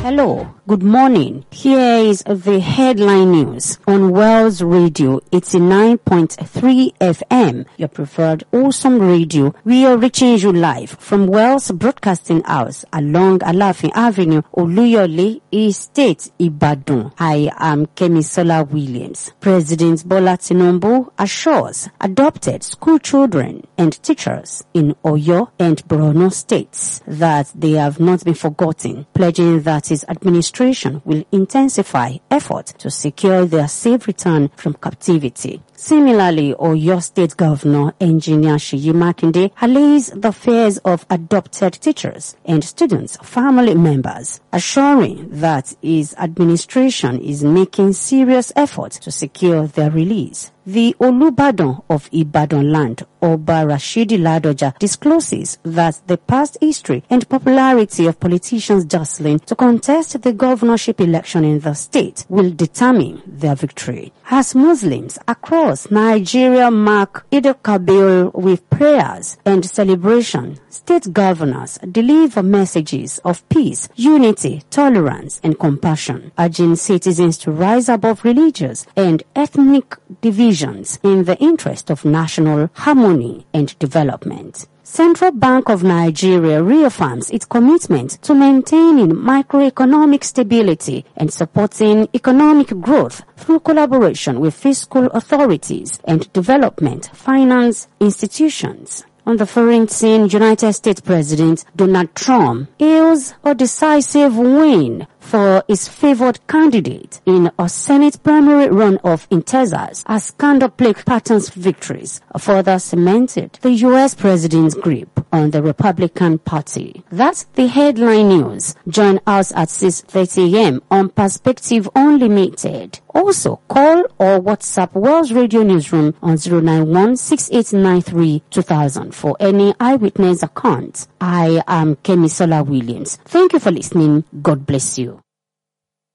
Hello, good morning. Here is the headline news on Wells Radio 89.3 FM, your preferred awesome radio. We are reaching you live from Wells Broadcasting House along Alafin Avenue, Oluyole, Estate, Ibadan. I am Kemisola Williams. President Bola Tinubu assures adopted school children and teachers in Oyo and Borno states that they have not been forgotten, pledging that his administration will intensify efforts to secure their safe return from captivity. Similarly, Oyo State Governor Engineer Seyi Makinde allays the fears of adopted teachers and students' family members, assuring that his administration is making serious efforts to secure their release. The Olubadan of Ibadan land, Oba Rashidi Ladoja, discloses that the past history and popularity of politicians jostling to contest the governorship election in the state will determine their victory. As Muslims across Nigeria mark Eid al-Kabir with prayers and celebration, state governors deliver messages of peace, unity, tolerance, and compassion, urging citizens to rise above religious and ethnic divisions in the interest of national harmony and development. Central Bank of Nigeria reaffirms its commitment to maintaining macroeconomic stability and supporting economic growth through collaboration with fiscal authorities and development finance institutions. On the foreign scene, United States President Donald Trump hails a decisive win for his favored candidate in a Senate primary runoff in Texas as candleplate patterns victories further cemented the U.S. president's grip on the Republican Party. That's the headline news. Join us at 6:30 a.m. on Perspective Unlimited. Also, call or WhatsApp Wells Radio Newsroom on 091-6893-2000 for any eyewitness account. I am Kemisola Williams. Thank you for listening. God bless you.